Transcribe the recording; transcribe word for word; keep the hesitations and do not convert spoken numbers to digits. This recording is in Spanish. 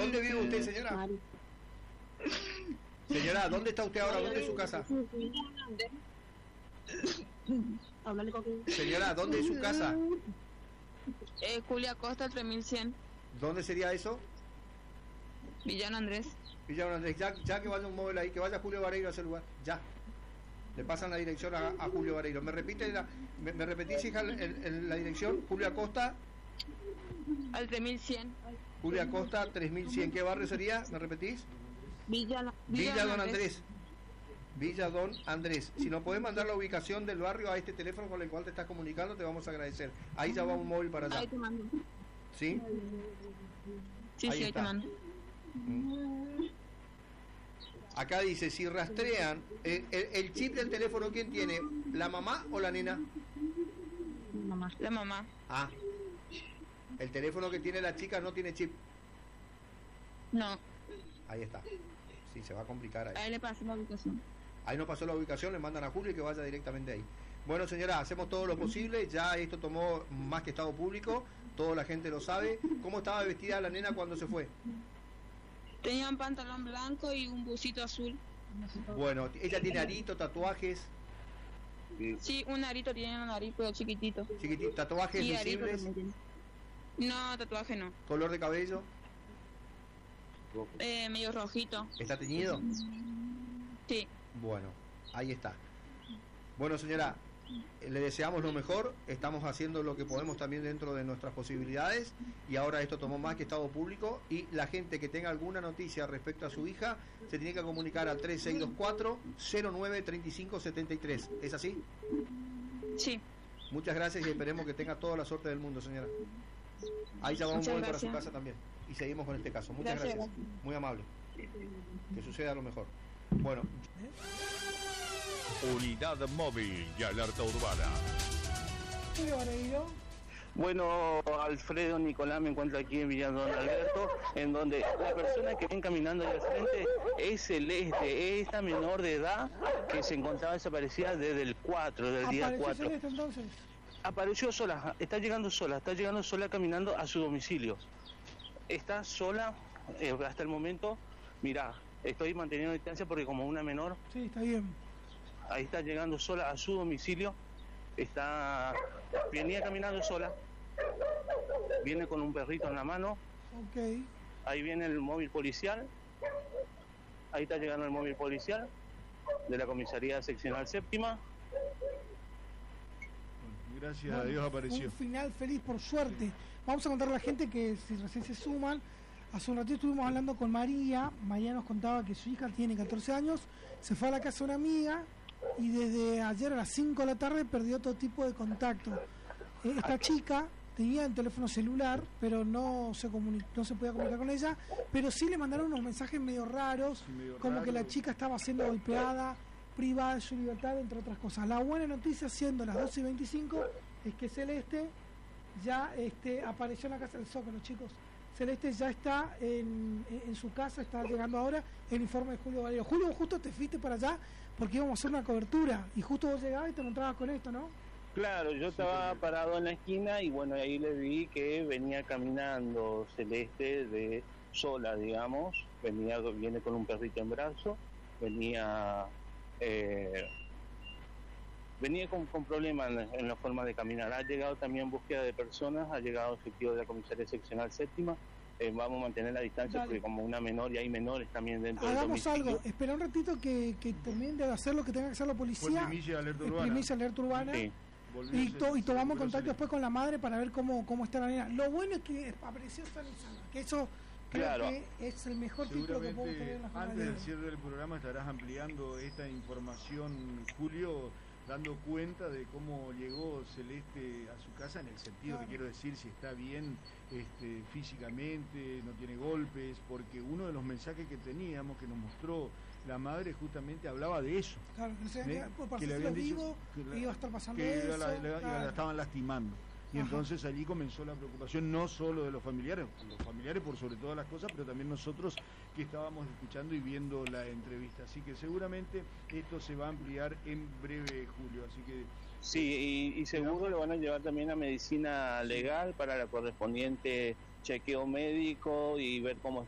¿Dónde vive usted, señora? Señora, ¿dónde está usted ahora? ¿Dónde es su casa? Señora, ¿dónde es su casa? Eh, Julia Costa, tres mil cien. ¿Dónde sería eso? Villano Andrés. Villano Andrés, ya, ya que vaya un móvil ahí, que vaya Julio Vareiro a ese lugar, ya. Le pasan la dirección a, a Julio Vareiro. ¿Me repite la, me, me repetís, hija, el, el, la dirección? Julia Costa. Al tres mil cien. Julia Costa, tres mil cien. ¿Qué barrio sería? ¿Me repetís? Villa, Villa, Villa Don Andrés. Andrés. Villa Don Andrés. Si nos podés mandar la ubicación del barrio a este teléfono con el cual te estás comunicando, te vamos a agradecer. Ahí ya va un móvil para allá. Ahí te mando. ¿Sí? Sí, ahí sí, ahí te mando. Acá dice, si rastrean el, el, el chip del teléfono, ¿quién tiene? ¿La mamá o la nena? Mamá. La mamá. Ah, el teléfono que tiene la chica no tiene chip. No. Ahí está. Sí, se va a complicar ahí. Ahí le pasó la ubicación. Ahí no pasó la ubicación, le mandan a Julio y que vaya directamente ahí. Bueno, señora, hacemos todo lo posible. Ya esto tomó más que estado público. Toda la gente lo sabe. ¿Cómo estaba vestida la nena cuando se fue? Tenía un pantalón blanco y un busito azul. Bueno, ¿ella tiene arito, tatuajes? Sí, un arito, tiene un arito pero chiquitito. Chiquitito, ¿tatuajes y visibles? No, tatuaje no. ¿Color de cabello? Eh, medio rojito. ¿Está teñido? Sí. Bueno, ahí está. Bueno, señora, le deseamos lo mejor. Estamos haciendo lo que podemos también dentro de nuestras posibilidades. Y ahora esto tomó más que estado público. Y la gente que tenga alguna noticia respecto a su hija se tiene que comunicar al tres seis dos cuatro, cero nueve tres cinco siete tres. ¿Es así? Sí. Muchas gracias y esperemos que tenga toda la suerte del mundo, señora. Ahí ya va un móvil para su casa también. Y seguimos con este caso. Muchas gracias. gracias. Muy amable. Que suceda lo mejor. Bueno. Unidad móvil y alerta urbana. Bueno, Alfredo Nicolás me encuentro aquí en Villa Don Alberto, en donde la persona que viene caminando al frente es Celeste, esta menor de edad que se encontraba desaparecida desde el cuatro, del día cuatro. Celeste entonces? Apareció sola, está llegando sola, está llegando sola caminando a su domicilio. Está sola eh, hasta el momento. Mirá, estoy manteniendo distancia porque como una menor. Sí, está bien. Ahí está llegando sola a su domicilio. Está, venía caminando sola. Viene con un perrito en la mano. Ok. Ahí viene el móvil policial. Ahí está llegando el móvil policial de la comisaría seccional séptima. Gracias bueno, a Dios apareció. Un final feliz, por suerte. Vamos a contarle a la gente que si recién se suman, hace un ratito estuvimos hablando con María. María nos contaba que su hija tiene catorce años, se fue a la casa de una amiga y desde ayer a las cinco de la tarde perdió todo tipo de contacto. Eh, esta chica tenía el teléfono celular, pero no se comuni- no se podía comunicar con ella, pero sí le mandaron unos mensajes medio raros, sí, medio como raro. Que la chica estaba siendo golpeada, privada de su libertad, entre otras cosas. La buena noticia, siendo las doce y veinticinco, es que Celeste ya este, apareció en la casa del Zócalo, chicos. Celeste ya está en, en su casa, está llegando ahora el informe de Julio Valero. Julio, vos justo te fuiste para allá porque íbamos a hacer una cobertura y justo vos llegabas y te encontrabas con esto, ¿no? Claro, yo estaba parado en la esquina y bueno, ahí le vi que venía caminando Celeste de sola, digamos, venía viene con un perrito en brazo, venía eh, venía con, con problemas en, en la forma de caminar. Ha llegado también búsqueda de personas, ha llegado efectivo de la comisaría seccional séptima. Eh, vamos a mantener la distancia. Dale. Porque como una menor y hay menores también dentro del domicilio. Hagamos algo, espera un ratito que, que terminen de hacer lo que tenga que hacer la policía. Primicia alerta urbana. Primicia alerta urbana. Sí. Y, to, y tomamos contacto después con la madre para ver cómo, cómo está la nena. Lo bueno es que apareció sana y sana, que eso creo claro. que es el mejor título que podemos tener en la antes del cierre del programa estarás ampliando esta información, Julio, dando cuenta de cómo llegó Celeste a su casa, en el sentido claro. que quiero decir, si está bien este, físicamente, no tiene golpes, porque uno de los mensajes que teníamos, que nos mostró la madre, justamente hablaba de eso. Claro, que, ¿eh? que le habían dicho vivo, que, la, iba a estar pasando que eso, la, la, claro. la estaban lastimando. Y Ajá. entonces allí comenzó la preocupación, no solo de los familiares, los familiares por sobre todas las cosas, pero también nosotros que estábamos escuchando y viendo la entrevista. Así que seguramente esto se va a ampliar en breve, Julio. Así que sí, y, y seguro lo van a llevar también a medicina legal para la correspondiente chequeo médico y ver cómo